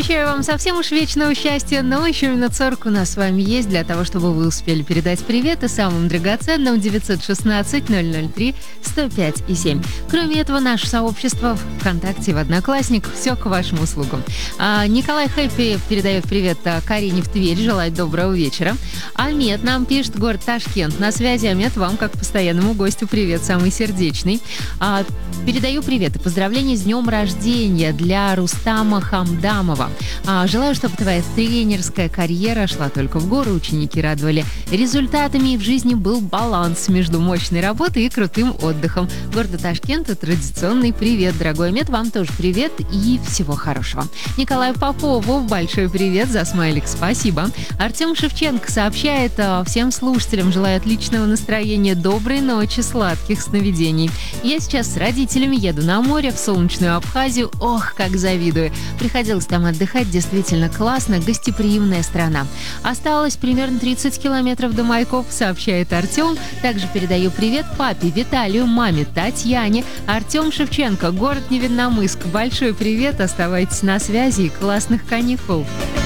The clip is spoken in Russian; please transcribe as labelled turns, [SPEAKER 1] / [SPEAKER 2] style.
[SPEAKER 1] Обещаю вам совсем уж вечного счастья, но еще минут 40 у нас с вами есть для того, чтобы вы успели передать привет и самым драгоценным 916-003-105,7. Кроме этого, наше сообщество ВКонтакте в Одноклассник, все к вашим услугам. Николай Хэппи передает привет Карине в Тверь, желает доброго вечера. Амет нам пишет, город Ташкент. На связи, Амет, вам, как постоянному гостю, привет, самый сердечный. Передаю привет и поздравления с днем рождения для Рустама Хамдамова. Желаю, чтобы твоя тренерская карьера шла только в гору, ученики радовали результатами, и в жизни был баланс между мощной работой и крутым отдыхом. Городу Ташкенту традиционный привет, дорогой Амет, вам тоже привет и всего хорошего. Николаю Попову большой привет за смайлик, спасибо. Артем Шевченко сообщает всем слушателям, желаю отличного настроения, доброй ночи, сладких сновидений. Я сейчас с родителями еду на море в солнечную Абхазию. Ох, как завидую. Приходилось там отдыхать, действительно классно, гостеприимная страна. Осталось примерно 30 километров до Майкоп, сообщает Артем. Также передаю привет папе Виталию, маме Татьяне. Артем Шевченко, город Невинномысск. Большой привет, оставайтесь на связи и классных каникул.